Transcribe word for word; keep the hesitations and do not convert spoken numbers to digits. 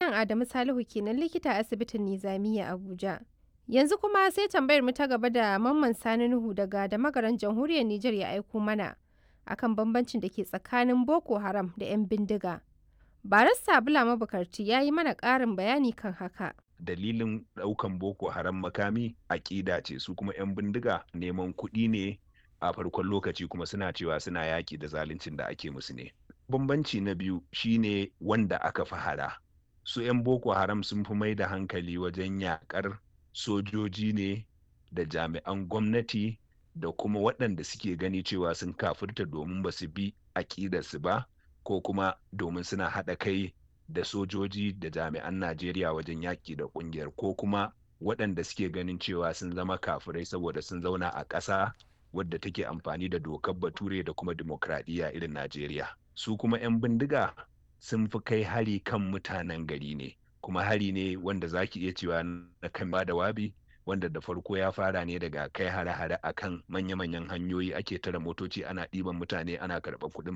Malam Adamu Salihu kenan likita a asibitin Nizamiya Abuja. Yanzu kuma sai tambayar mu ta gaba da Mamman Sani Nuhu daga da magaran jamhuriyar Nijar ya aiko mana akan bambancin da ke tsakanin Boko Haram da 'yan bindiga. Barista Bula Mabukarti ya yi mana ƙarin bayani kan haka. Dalilin ɗaukan Boko Haram makami aƙida ce, su kuma 'yan bindiga neman kuɗi ne a farkon lokaci, kuma suna cewa suna yaƙi da zaluncin da ake musu ne. Bambanci na biyu shine wanda aka fi hara. Su 'yan Boko Haram sun fi mai da hankali wajen yaƙar sojoji ne da jami'an gwamnati da kuma waɗanda suke gani cewa sun kafirta domin ba su bi aƙidarsu ba, ko kuma domin suna haɗa kai da sojoji da jami'an Najeriya wajen yaƙi da ƙungiyar, ko kuma waɗanda suke ganin cewa sun zama kafirai saboda sun zauna a ƙasa wadda take amfani da dokar Bature da kuma dimokuraɗiyya irin Najeriya. Su kuma 'yan bindiga sun fi kai hari kan mutanen gari ne, kuma hari ne wanda za ki iya cewa na kan ba da wabi, wanda da farko ya fara ne daga kai hare-hare a kan manya-manyan hanyoyi, ake tare motoci ana ɗiban mutane ana karɓar kuɗin